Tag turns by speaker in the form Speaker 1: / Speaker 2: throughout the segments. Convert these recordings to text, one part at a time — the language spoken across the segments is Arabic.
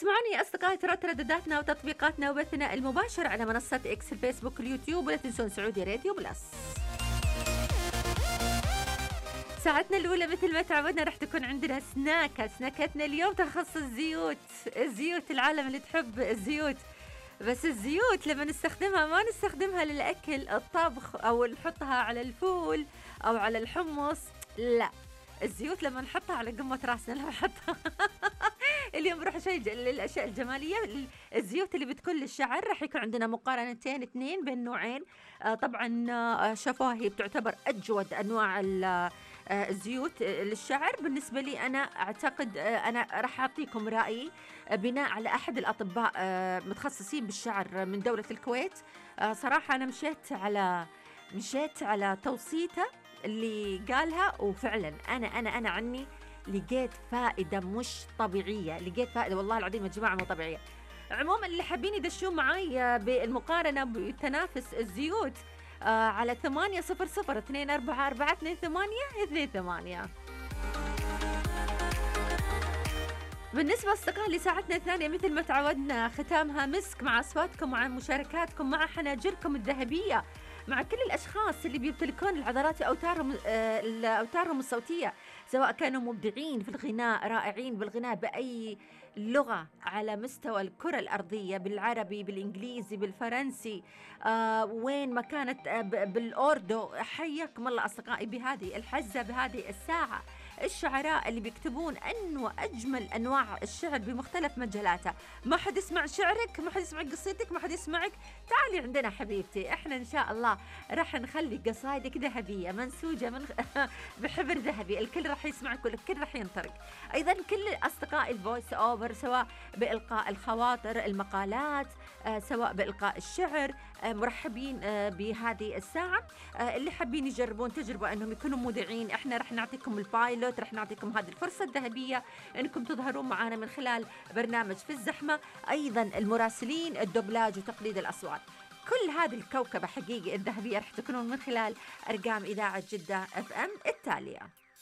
Speaker 1: اسمعوني يا أصدقائي، ترى تردداتنا وتطبيقاتنا وبثنا المباشر على منصة إكس، الفيسبوك، اليوتيوب، ولا تنسون سعودي راديو بلس. ساعتنا الأولى مثل ما تعودنا راح تكون عندنا سناكتنا اليوم تخص الزيوت العالم اللي تحب الزيوت. بس الزيوت لما نستخدمها ما نستخدمها للأكل الطبخ أو نحطها على الفول أو على الحمص، لا، الزيوت لما نحطها على قمة راسنا، لما نحطها اليوم بروح شيء للأشياء الجمالية. الزيوت اللي بتكون للشعر راح يكون عندنا مقارنتين اثنين بين نوعين. طبعا شافوها هي بتعتبر أجود أنواع الزيوت للشعر. بالنسبة لي أنا أعتقد أنا راح أعطيكم رأيي بناء على أحد الأطباء متخصصين بالشعر من دولة الكويت. صراحة أنا مشيت على توصيته اللي قالها، وفعلا أنا عني لقيت فائدة مش طبيعية، لقيت فائدة والله العظيم يا جماعة مو طبيعية. عموما اللي حابين يدشون معاي بالمقارنة بتنافس الزيوت على 800-244228. بالنسبة أصدقائي لساعتنا الثانية مثل ما تعودنا ختامها مسك مع أصواتكم، مع مشاركاتكم، مع حناجركم الذهبية، مع كل الأشخاص اللي بيمتلكون العضلات أوتارهم الصوتية، سواء كانوا مبدعين في الغناء، رائعين بالغناء بأي لغة على مستوى الكرة الأرضية، بالعربي، بالإنجليزي، بالفرنسي، وين ما كانت، بالأوردو. حياكم الله أصدقائي بهذه الحزة، بهذه الساعة. الشعراء اللي بيكتبون أجمل أنواع الشعر بمختلف مجالاته. ما حد يسمع شعرك، ما حد يسمع قصيتك، ما حد يسمعك، تعالي عندنا حبيبتي، احنا إن شاء الله راح نخلي قصايدك ذهبية منسوجة بحبر ذهبي، الكل راح يسمعك والكل راح ينطرق. أيضا كل أصدقاء الفويس أوفر، سواء بإلقاء الخواطر، المقالات، سواء بإلقاء الشعر، مرحبين بهذه الساعة. اللي حابين يجربون تجربة أنهم يكونوا مذيعين، احنا راح نعطيكم البايلوت، راح نعطيكم هذه الفرصة الذهبية أنكم تظهرون معنا من خلال برنامج في الزحمة. أيضا المراسلين، الدوبلاج وتقليد الأصوات، كل هذه الكوكبة حقيقي الذهبية راح تكونون من خلال أرقام إذاعة جدة FM التالية.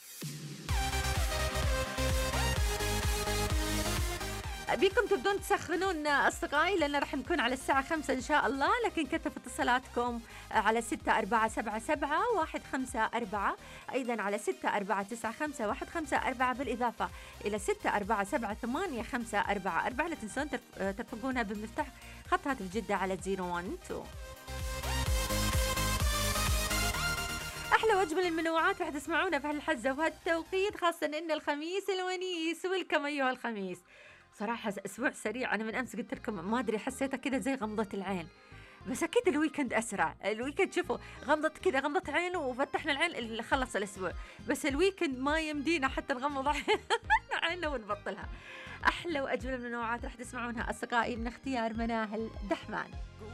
Speaker 1: بيكم تبدون تسخنون أصدقائي، لأن راح نكون على الساعة 5 إن شاء الله، لكن كتب اتصالاتكم على 64777154، أيضا على 64951554، بالإضافة إلى 64778544. لا تنسون ترفقونها بمفتاح خط هاتف جدة على 012. أحلى وأجمل المنوعات راح تسمعونها في هالحزة وهالتوقيت، خاصة إن الخميس الونيس. والكم أيها الخميس، صراحة أسبوع سريع. أنا من أمس قلت لكم ما أدري، حسيتها كده زي غمضة العين، بس أكيد الويكند أسرع. الويكند شوفوا غمضة عين وفتحنا العين اللي خلص الأسبوع، بس الويكند ما يمدينا حتى نغمض عيننا ونبطلها. أحلى وأجمل المنوعات راح تسمعونها أصدقائي من اختيار مناهل دحمان.